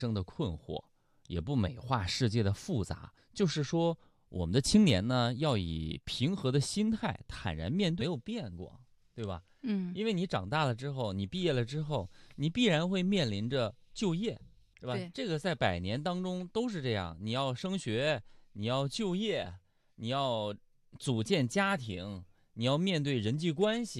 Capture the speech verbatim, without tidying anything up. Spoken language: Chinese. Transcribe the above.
生的困惑，也不美化世界的复杂，就是说，我们的青年呢，要以平和的心态坦然面对，没有变过，对吧？ 嗯， 因为你长大了之后，你毕业了之后，你必然会面临着就业，是吧？ 对， 这个在百年当中都是这样，你要升学，你要就业，你要组建家庭，你要面对人际关系。